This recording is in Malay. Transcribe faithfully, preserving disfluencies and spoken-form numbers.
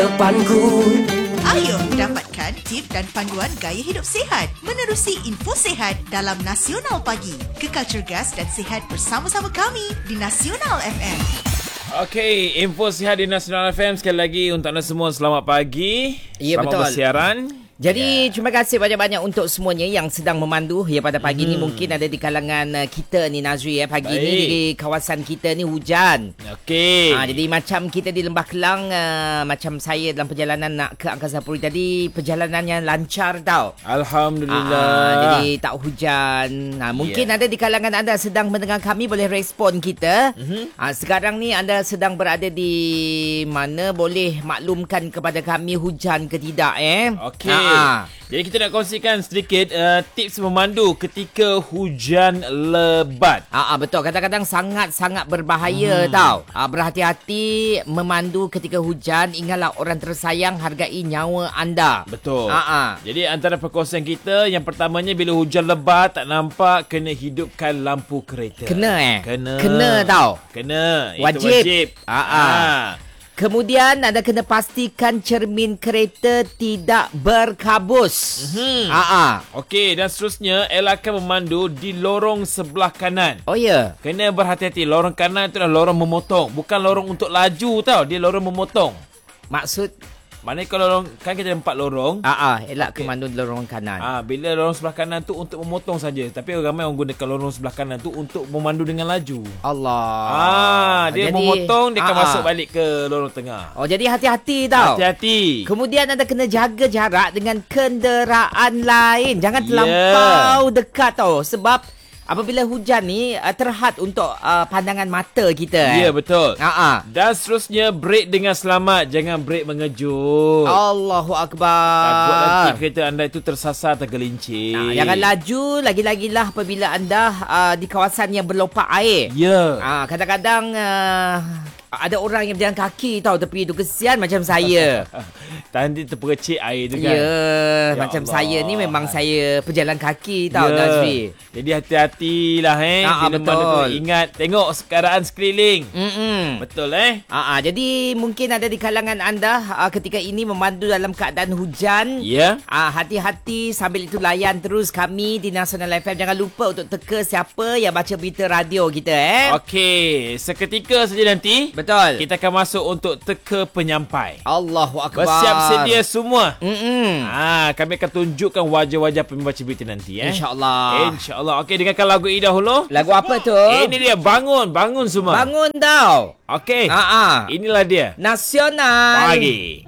depanku. Ayo dapatkan tip dan panduan gaya hidup sihat menerusi info sihat dalam Nasional Pagi. Kekal cergas dan sihat bersama-sama kami di Nasional F M. Okey, info sihat di Nasional F M. Sekali lagi untuk anda semua, selamat pagi. Ya, selamat betul. bersiaran. Jadi yeah. terima kasih banyak-banyak untuk semuanya yang sedang memandu ya pada pagi hmm. ni. Mungkin ada di kalangan uh, kita ni Nazri ya. Pagi Baik. ni di kawasan kita ni hujan. Okey. Ha, jadi macam kita di Lembah Kelang, uh, macam saya dalam perjalanan nak ke Angkasa Puri tadi, perjalanannya lancar tau. Alhamdulillah. Ha, jadi tak hujan. Ha, mungkin yeah. ada di kalangan anda sedang mendengar kami, boleh respon kita. Mm-hmm. Ha, sekarang ni anda sedang berada di mana, boleh maklumkan kepada kami hujan ke tidak eh. Okey. Ha, Ha. Jadi kita nak kongsikan sedikit uh, tips memandu ketika hujan lebat. Ah, ah, betul. Kadang-kadang sangat-sangat berbahaya hmm. tau. Ah, berhati-hati memandu ketika hujan. Ingatlah orang tersayang, hargai nyawa anda. Betul. Ah, ah. Jadi antara perkongsian kita, yang pertamanya bila hujan lebat tak nampak, kena hidupkan lampu kereta. Kena eh? Kena. Kena tau. Kena. Wajib. Itu wajib. Ah, ah. ah. Kemudian anda kena pastikan cermin kereta tidak berkabus. Mm-hmm. Ah, Okey, dan seterusnya elakkan memandu di lorong sebelah kanan. Oh ya. Yeah. Kena berhati-hati. Lorong kanan itu adalah lorong memotong, bukan lorong untuk laju tau. Dia lorong memotong. Maksud maknanya kalau lorong, kan kita ada empat lorong. Ah, ah, elak okay. ke mandu di lorong kanan. Ah, bila lorong sebelah kanan tu untuk memotong saja. Tapi ramai orang gunakan lorong sebelah kanan tu untuk memandu dengan laju. Allah. Ah, dia jadi, memotong, dia akan ah, masuk balik ke lorong tengah. Oh, jadi hati-hati tau. Hati-hati. Kemudian anda kena jaga jarak dengan kenderaan lain. Jangan Yeah. terlampau dekat tau. Sebab apabila hujan ni uh, terhad untuk uh, pandangan mata kita. Ya, yeah, eh. betul. Uh-uh. Dan seterusnya, brake dengan selamat. Jangan brake mengejut. Allahu Akbar. Takut nanti kereta anda itu tersasar, tergelincir. Nah, jangan laju. Lagi-lagilah apabila anda uh, di kawasan yang berlopak air. Ya. Yeah. Uh, kadang-kadang uh, ada orang yang berjalan kaki tau tepi tu, kesian macam saya. Nanti terpercik air tu kan. Ya, Ya macam Allah. saya ni memang saya pejalan kaki tau, Ya. Nazri. Jadi hati-hatilah eh. Ah, Bila betul. mana tu ingat tengok keadaan sekeliling. Mm-mm. Betul eh? Ah, ah, jadi mungkin ada di kalangan anda ah, ketika ini memandu dalam keadaan hujan. Ya. Ah, hati-hati, sambil itu layan terus kami di Nasional F M. Jangan lupa untuk teka siapa yang baca berita radio kita eh. Okey, seketika saja nanti. Betul. Kita akan masuk untuk teka penyampai. Allahu Akbar. Bersiap sedia semua. Mm-mm. Ah, kami akan tunjukkan wajah-wajah pembaca berita nanti eh. InsyaAllah. InsyaAllah. Okey, dengarkan lagu ini dahulu. Lagu apa tu? Ini dia, bangun, bangun semua. Bangun tau. Okey. Ah, ah. Inilah dia. Nasional Pagi.